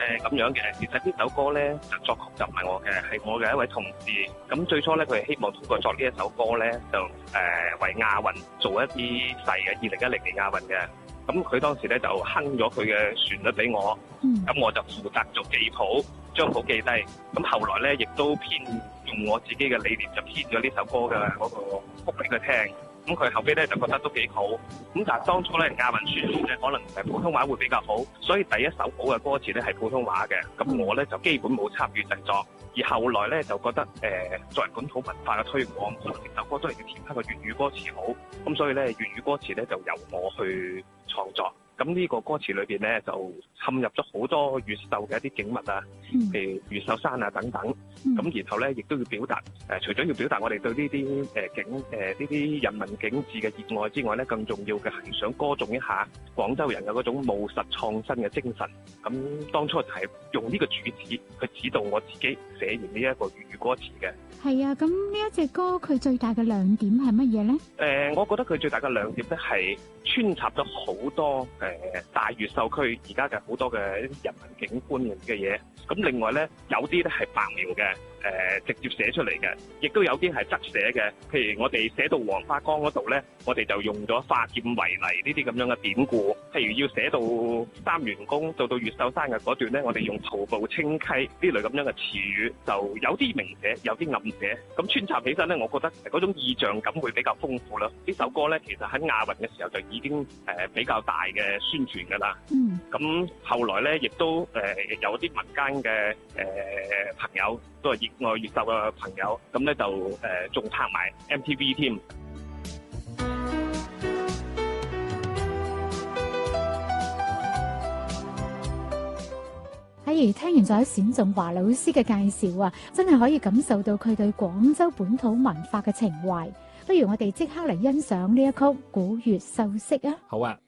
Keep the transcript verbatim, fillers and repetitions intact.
誒咁樣嘅，其實呢首歌咧就作曲就唔係我嘅，係我嘅一位同事。咁最初咧佢係希望通過作呢一首歌咧，就誒、呃、為亞運做一啲細嘅二零一零年亞運嘅。咁佢當時咧就哼咗佢嘅旋律俾我，咁、嗯、我就負責做記譜，將譜記低。咁後來咧亦都編用我自己嘅理念就編咗呢首歌嘅嗰個曲俾佢聽。咁佢後尾咧就覺得都幾好，咁但係當初咧亞運選手咧可能誒普通話會比較好，所以第一首好嘅歌詞咧係普通話嘅，咁我咧就基本冇參與製作，而後來咧就覺得誒、呃、作為本土文化嘅推廣，可能呢首歌都係要填翻個粵語歌詞好，咁所以咧粵語歌詞咧就由我去創作。咁呢個歌詞裏邊咧就嵌入咗好多越秀嘅一啲景物啊，譬如越秀山啊等等。咁、嗯、然後咧亦都要表達誒、呃，除咗要表達我哋對呢啲誒景誒呢啲人文景緻嘅熱愛之外咧，更重要嘅係想歌頌一下廣州人嘅嗰種務實創新嘅精神。咁當初就係用呢個主旨去指導我自己寫完呢一個粵語歌詞嘅。係啊，咁呢一隻歌佢最大嘅亮點係乜嘢咧？誒、呃，我覺得佢最大嘅亮點咧係穿插咗好多誒、呃、大越秀區而家嘅好多嘅人文景觀嘅嘢。咁另外咧，有啲咧係白描嘅，誒、呃、直接寫出嚟嘅，亦都有啲係側寫嘅。譬如我哋寫到黃花崗嗰度咧，我哋就用咗化劍為泥呢啲咁樣嘅典故。譬如要寫到三元宮到到越秀山嘅嗰段咧，我哋用徒步清溪呢類咁樣嘅詞語，就有啲明寫，有啲暗寫。咁穿插起身咧，我覺得嗰種意象感會比較豐富啦。呢首歌咧，其實喺亞運嘅時候就已經誒比較大嘅宣傳㗎啦。嗯。咁後來咧，亦都誒、呃、有啲民間嘅誒、呃、朋友都係熱愛越秀嘅朋友，咁咧就誒仲拍埋 M T V 添。 喺如聽完咗冼仲華老師嘅介紹啊，真係可以感受到佢對廣州本土文化嘅情懷。不如我哋即刻嚟欣賞呢一曲《古越秀色》啊！ 好啊！